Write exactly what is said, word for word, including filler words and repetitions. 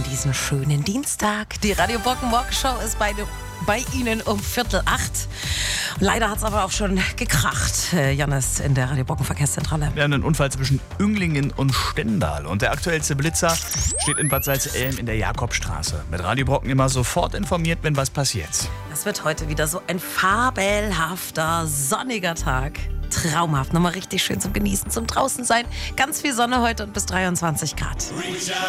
diesen schönen Dienstag. Die Radio Brocken Morgenshow ist bei, bei Ihnen um Viertel acht. Leider hat es aber auch schon gekracht, äh, Jannis, in der Radio Brocken Verkehrszentrale. Wir haben einen Unfall zwischen Ünglingen und Stendal. Und der aktuellste Blitzer steht in Bad Salzellm in der Jakobstraße. Mit Radio Brocken immer sofort informiert, wenn was passiert. Es wird heute wieder so ein fabelhafter, sonniger Tag. Traumhaft, nochmal richtig schön zum Genießen, zum draußen sein. Ganz viel Sonne heute und bis dreiundzwanzig Grad.